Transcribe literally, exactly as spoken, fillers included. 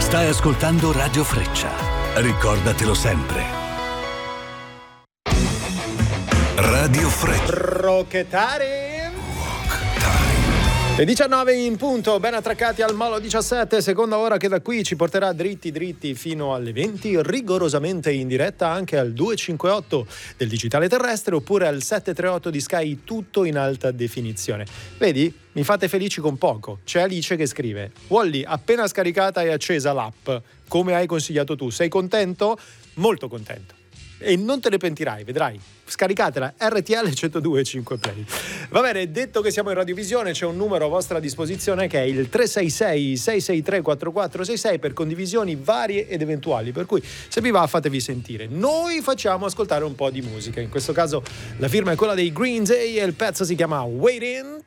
Stai ascoltando Radio Freccia. Ricordatelo sempre. Radio Freccia. Rocchettare. Le diciannove in punto, ben attraccati al Molo diciassette, seconda ora che da qui ci porterà dritti dritti fino alle venti, rigorosamente in diretta anche al duecentocinquantotto del digitale terrestre oppure al settecentotrentotto di Sky, tutto in alta definizione. Vedi? Mi fate felici con poco. C'è Alice che scrive: Wally, appena scaricata e accesa l'app, come hai consigliato tu, sei contento? Molto contento. E non te ne pentirai, vedrai. Scaricatela, R T L centodue e cinque Play. Va bene, detto che siamo in radiovisione, c'è un numero a vostra disposizione che è il tre sei sei sei sei tre quattro quattro sei sei per condivisioni varie ed eventuali, per cui se vi va fatevi sentire. Noi facciamo ascoltare un po' di musica, in questo caso la firma è quella dei Green Day e il pezzo si chiama Waiting.